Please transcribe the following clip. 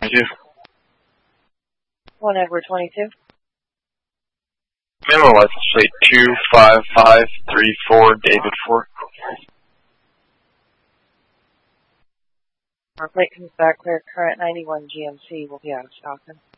22. 1 Edward 22. Memo license plate 25534 David 4. Our plate comes back clear. Current 91 GMC will be out of stock.